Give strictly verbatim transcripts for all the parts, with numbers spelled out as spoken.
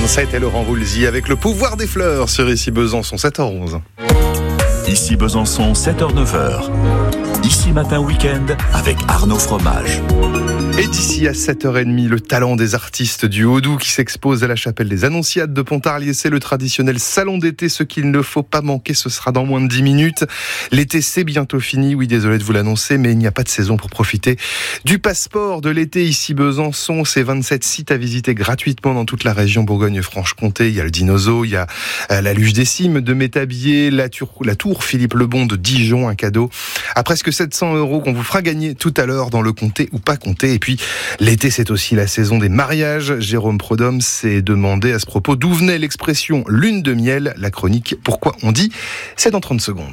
Ça a été Laurent Voulzy avec le pouvoir des fleurs sur Ici Besançon, sept heures onze. Ici Besançon, sept heures neuf heures. Ici Matin Week-end avec Arnaud Fromage. Et d'ici à sept heures trente, le talent des artistes du Haut-Doubs qui s'expose à la chapelle des Annonciades de Pontarlier. C'est le traditionnel salon d'été, ce qu'il ne faut pas manquer, ce sera dans moins de dix minutes. L'été, c'est bientôt fini, oui, désolé de vous l'annoncer, mais il n'y a pas de saison pour profiter du passeport de l'été. Ici Besançon, c'est vingt-sept sites à visiter gratuitement dans toute la région Bourgogne-Franche-Comté. Il y a le Dinozo, il y a la Luge des Cimes de Métabier, la tour, la tour Philippe Lebon de Dijon, un cadeau à presque sept cents euros qu'on vous fera gagner tout à l'heure dans le comté ou pas comté. Et puis, l'été, c'est aussi la saison des mariages. Jérôme Prodhomme s'est demandé à ce propos d'où venait l'expression lune de miel. La chronique Pourquoi on dit, c'est dans trente secondes.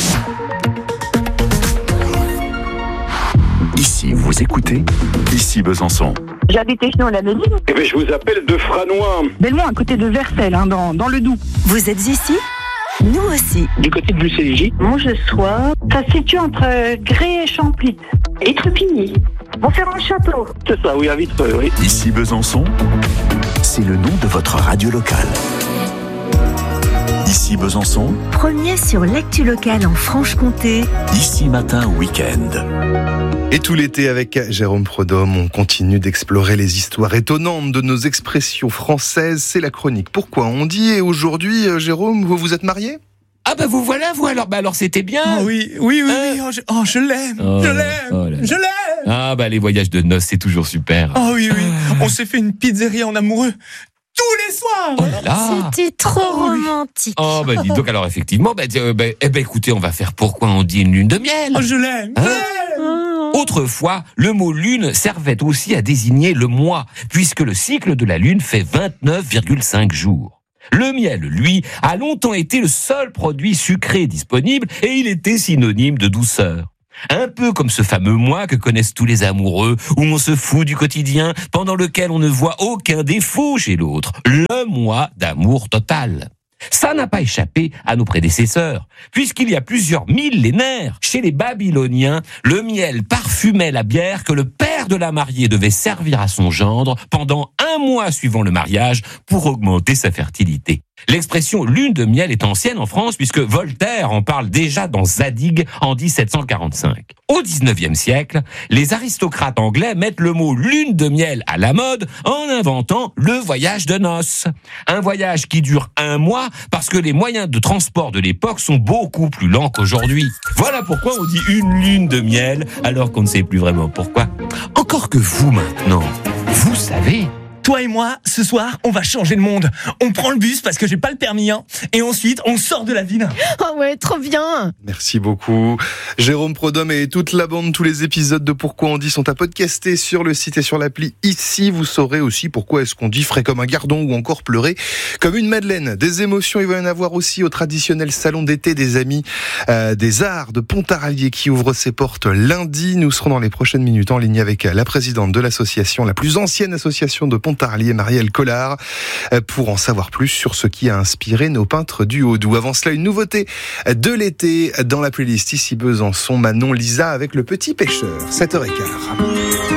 Ici, vous écoutez Ici Besançon. J'habite Échelon à la Méline. Eh bien, je vous appelle de Franois. Belmont, à côté de Vercelles, hein, dans, dans le Doubs. Vous êtes ici ? Nous aussi. Du côté de Lucéligie. Mongesois. Ça se situe entre Gré et Champlit. Et Trupigny. Montferrand-Château. C'est ça, oui, à Vitreux, oui. Ici Besançon, c'est le nom de votre radio locale. Ici Besançon, Premier sur l'actu locale en Franche-Comté. Ici Matin Week-end. Et tout l'été avec Jérôme Prodhomme, on continue d'explorer les histoires étonnantes de nos expressions françaises. C'est la chronique Pourquoi on dit. Et aujourd'hui, Jérôme, vous vous êtes marié ? Ah bah vous voilà, vous alors, bah alors c'était bien. Oh oui, oui, oui, Hein oui. Oh, je, oh, je l'aime, Oh, je l'aime, oh là là. je l'aime. Ah bah les voyages de noces, c'est toujours super. Oh oui, oui. On s'est fait une pizzeria en amoureux tous les soirs. Oh là là. C'était trop Oh oui. romantique. Oh bah dis donc alors effectivement, bah, euh, bah, eh ben écoutez, on va faire Pourquoi on dit une lune de miel. Oh, je l'aime, je Hein l'aime. Autrefois, le mot lune servait aussi à désigner le mois, puisque le cycle de la lune fait vingt-neuf virgule cinq jours. Le miel, lui, a longtemps été le seul produit sucré disponible et il était synonyme de douceur. Un peu comme ce fameux mois que connaissent tous les amoureux, où on se fout du quotidien, pendant lequel on ne voit aucun défaut chez l'autre. Le mois d'amour total. Ça n'a pas échappé à nos prédécesseurs, puisqu'il y a plusieurs millénaires, chez les Babyloniens, le miel parfumait la bière que le père de la mariée devait servir à son gendre pendant un mois suivant le mariage pour augmenter sa fertilité. L'expression lune de miel est ancienne en France puisque Voltaire en parle déjà dans Zadig en dix-sept cent quarante-cinq. Au dix-neuvième siècle, les aristocrates anglais mettent le mot lune de miel à la mode en inventant le voyage de noces. Un voyage qui dure un mois parce que les moyens de transport de l'époque sont beaucoup plus lents qu'aujourd'hui. Voilà pourquoi on dit une lune de miel alors qu'on ne sait plus vraiment pourquoi. Encore que vous maintenant, vous savez... Toi et moi, ce soir, on va changer le monde. On prend le bus parce que j'ai pas le permis, hein. Et ensuite, on sort de la ville. Oh ouais, trop bien. Merci beaucoup. Jérôme Prodhomme et toute la bande, tous les épisodes de Pourquoi on dit sont à podcaster sur le site et sur l'appli Ici. Vous saurez aussi pourquoi est-ce qu'on dit frais comme un gardon ou encore pleurer comme une madeleine. Des émotions, il va y en avoir aussi au traditionnel salon d'été des amis euh, des arts de Pontarlier qui ouvre ses portes lundi. Nous serons dans les prochaines minutes en ligne avec la présidente de l'association, la plus ancienne association de Pontarlier, Marielle Collard, pour en savoir plus sur ce qui a inspiré nos peintres du Haut-Doubs. Avant cela, une nouveauté de l'été dans la playlist Ici Besançon, Manon Lisa avec Le Petit Pêcheur, sept heures quinze.